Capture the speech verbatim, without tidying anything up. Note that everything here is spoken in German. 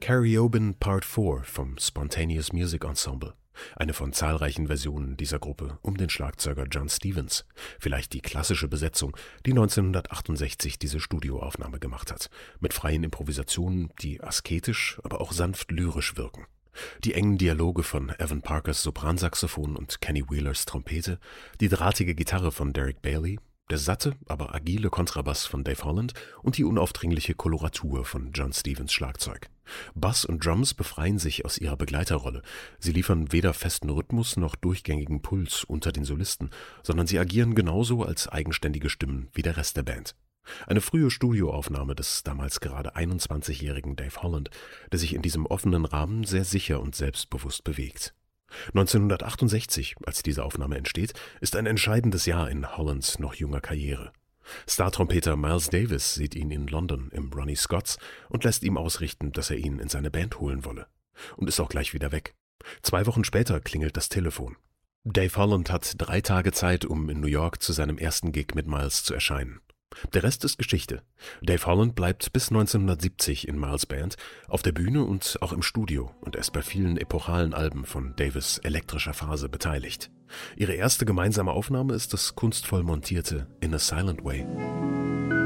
Karaoke Part vier vom Spontaneous Music Ensemble, eine von zahlreichen Versionen dieser Gruppe um den Schlagzeuger Jon Stevens, vielleicht die klassische Besetzung, die neunzehnhundertachtundsechzig diese Studioaufnahme gemacht hat, mit freien Improvisationen, die asketisch, aber auch sanft lyrisch wirken. Die engen Dialoge von Evan Parkers Sopransaxophon und Kenny Wheelers Trompete, die drahtige Gitarre von Derek Bailey, der satte, aber agile Kontrabass von Dave Holland und die unaufdringliche Koloratur von Jon Stevens Schlagzeug. Bass und Drums befreien sich aus ihrer Begleiterrolle. Sie liefern weder festen Rhythmus noch durchgängigen Puls unter den Solisten, sondern sie agieren genauso als eigenständige Stimmen wie der Rest der Band. Eine frühe Studioaufnahme des damals gerade einundzwanzigjährigen Dave Holland, der sich in diesem offenen Rahmen sehr sicher und selbstbewusst bewegt. neunzehnhundertachtundsechzig, als diese Aufnahme entsteht, ist ein entscheidendes Jahr in Hollands noch junger Karriere. Star-Trompeter Miles Davis sieht ihn in London im Ronnie Scott's und lässt ihm ausrichten, dass er ihn in seine Band holen wolle. Und ist auch gleich wieder weg. Zwei Wochen später klingelt das Telefon. Dave Holland hat drei Tage Zeit, um in New York zu seinem ersten Gig mit Miles zu erscheinen. Der Rest ist Geschichte. Dave Holland bleibt bis neunzehnhundertsiebzig in Miles' Band, auf der Bühne und auch im Studio und ist bei vielen epochalen Alben von Davis' elektrischer Phase beteiligt. Ihre erste gemeinsame Aufnahme ist das kunstvoll montierte In a Silent Way.